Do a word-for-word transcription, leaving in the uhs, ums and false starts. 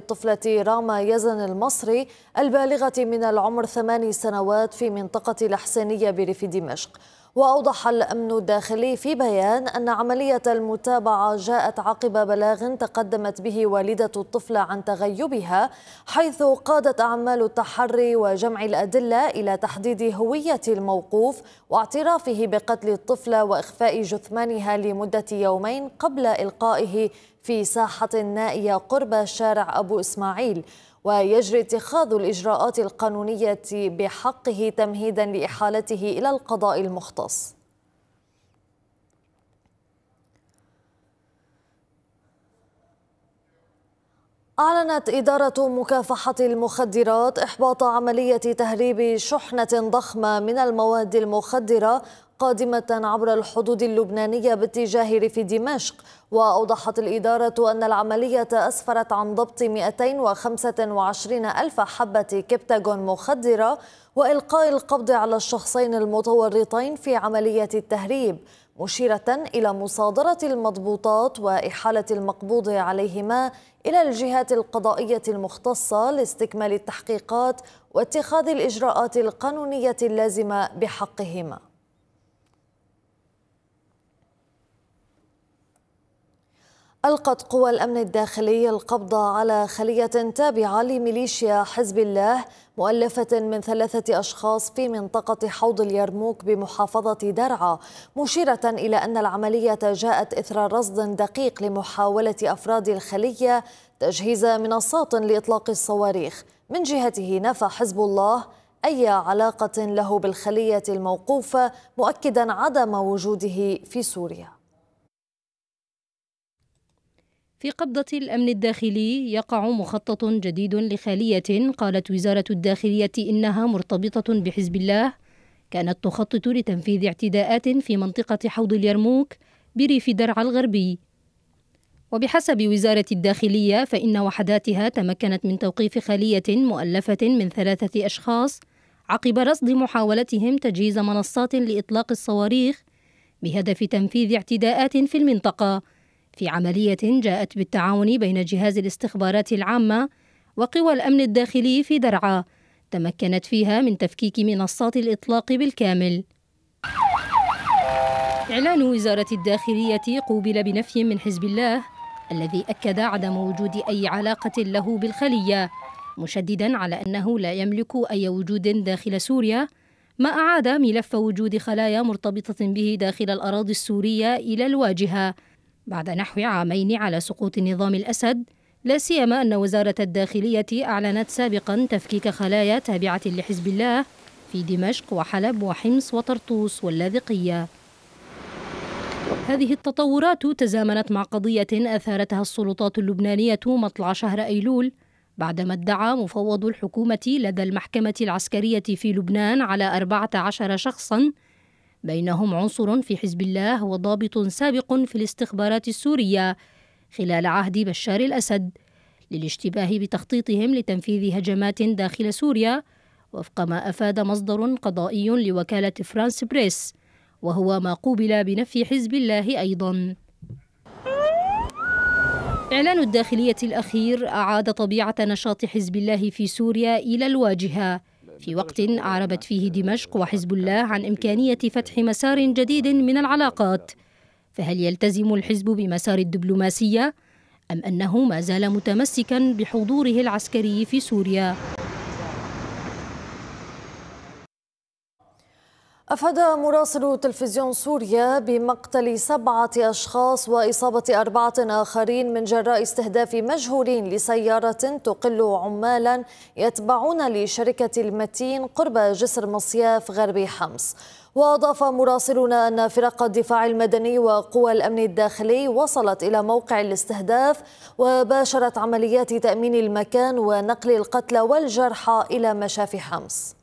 الطفلة راما يزن المصري البالغة من العمر ثماني سنوات في منطقة الحسينية بريف دمشق. وأوضح الأمن الداخلي في بيان أن عملية المتابعة جاءت عقب بلاغ تقدمت به والدة الطفلة عن تغيبها، حيث قادت أعمال التحري وجمع الأدلة إلى تحديد هوية الموقوف واعترافه بقتل الطفلة وإخفاء جثمانها لمدة يومين قبل إلقائه في ساحة نائية قرب شارع أبو إسماعيل، ويجري اتخاذ الإجراءات القانونية بحقه تمهيدا لإحالته إلى القضاء المختص. أعلنت إدارة مكافحة المخدرات إحباط عملية تهريب شحنة ضخمة من المواد المخدرة قادمة عبر الحدود اللبنانية باتجاه ريف دمشق. وأوضحت الإدارة أن العملية أسفرت عن ضبط مئتين وخمسة وعشرين ألف حبة كبتاغون مخدرة وإلقاء القبض على الشخصين المتورطين في عملية التهريب، مشيرة إلى مصادرة المضبوطات وإحالة المقبوض عليهما إلى الجهات القضائية المختصة لاستكمال التحقيقات واتخاذ الإجراءات القانونية اللازمة بحقهما. ألقت قوى الأمن الداخلي القبض على خلية تابعة لميليشيا حزب الله مؤلفة من ثلاثة أشخاص في منطقة حوض اليرموك بمحافظة درعا، مشيرة إلى أن العملية جاءت إثر رصد دقيق لمحاولة أفراد الخلية تجهيز منصات لإطلاق الصواريخ. من جهته نفى حزب الله أي علاقة له بالخلية الموقوفة، مؤكدا عدم وجوده في سوريا. في قبضة الأمن الداخلي يقع مخطط جديد لخلية قالت وزارة الداخلية إنها مرتبطة بحزب الله، كانت تخطط لتنفيذ اعتداءات في منطقة حوض اليرموك بريف درعا الغربي. وبحسب وزارة الداخلية فإن وحداتها تمكنت من توقيف خلية مؤلفة من ثلاثة أشخاص عقب رصد محاولتهم تجهيز منصات لإطلاق الصواريخ بهدف تنفيذ اعتداءات في المنطقة، في عملية جاءت بالتعاون بين جهاز الاستخبارات العامة وقوى الأمن الداخلي في درعا، تمكنت فيها من تفكيك منصات الإطلاق بالكامل. إعلان وزارة الداخلية قوبل بنفي من حزب الله الذي أكد عدم وجود أي علاقة له بالخلية، مشددا على أنه لا يملك أي وجود داخل سوريا، ما أعاد ملف وجود خلايا مرتبطة به داخل الأراضي السورية إلى الواجهة بعد نحو عامين على سقوط نظام الأسد، لا سيما أن وزارة الداخلية أعلنت سابقا تفكيك خلايا تابعة لحزب الله في دمشق وحلب وحمص وطرطوس واللاذقية. هذه التطورات تزامنت مع قضية أثارتها السلطات اللبنانية مطلع شهر أيلول، بعدما ادعى مفوض الحكومة لدى المحكمة العسكرية في لبنان على أربعة عشر شخصا بينهم عنصر في حزب الله وضابط سابق في الاستخبارات السورية خلال عهد بشار الأسد للاشتباه بتخطيطهم لتنفيذ هجمات داخل سوريا، وفق ما أفاد مصدر قضائي لوكالة فرانس بريس، وهو ما قوبل بنفي حزب الله أيضا. إعلان الداخلية الأخير أعاد طبيعة نشاط حزب الله في سوريا إلى الواجهة، في وقت أعربت فيه دمشق وحزب الله عن إمكانية فتح مسار جديد من العلاقات. فهل يلتزم الحزب بمسار الدبلوماسية أم أنه ما زال متمسكا بحضوره العسكري في سوريا؟ أفاد مراسل تلفزيون سوريا بمقتل سبعة أشخاص وإصابة أربعة آخرين من جراء استهداف مجهولين لسيارة تقل عمالا يتبعون لشركة المتين قرب جسر مصياف غربي حمص. وأضاف مراسلنا أن فرق الدفاع المدني وقوى الأمن الداخلي وصلت إلى موقع الاستهداف وباشرت عمليات تأمين المكان ونقل القتلى والجرحى إلى مشافي حمص.